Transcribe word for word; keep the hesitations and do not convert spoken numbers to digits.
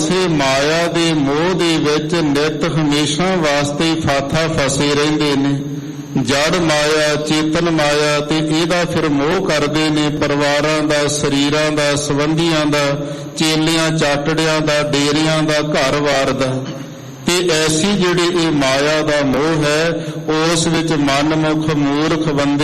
ਇਸੇ ਮਾਇਆ ਦੇ ਮੋਹ ਦੇ ਵਿੱਚ ਨਿਤ ਹਮੇਸ਼ਾ ਵਾਸਤੇ ਫਾਥਾ ਫਸੇ ਰਹਿੰਦੇ ਨੇ। ਜੜ ਮਾਇਆ, ਚੇਤਨ ਮਾਇਆ, ਤੇ ਇਹਦਾ ਫਿਰ ਮੋਹ ਕਰਦੇ ਨੇ, ਪਰਿਵਾਰਾਂ ਦਾ, ਸਰੀਰਾਂ ਦਾ, ਸੰਬੰਧੀਆਂ ਦਾ, ਚੇਲਿਆਂ ਚਾਟੜਿਆਂ ਦਾ, ਡੇਰਿਆਂ ਦਾ, ਘਰ-ਵਾਰ ਦਾ। ਤੇ ਐਸੀ ਜਿਹੜੀ ਇਹ ਮਾਇਆ ਦਾ ਮੋਹ ਹੈ, ਉਸ ਵਿੱਚ ਮਨਮੁਖ ਮੂਰਖ ਬੰਦੇ